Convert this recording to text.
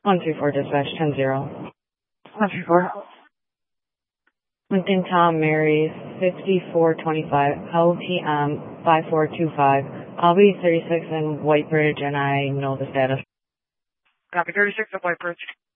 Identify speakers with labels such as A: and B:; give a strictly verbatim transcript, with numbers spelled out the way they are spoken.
A: one three four dispatch, ten zero.
B: one three four.
A: Lincoln Tom Mary, fifty-four twenty-five, L P M five four two five. I'll be thirty-six in Whitebridge, and I know the status.
B: Copy thirty-six at Whitebridge.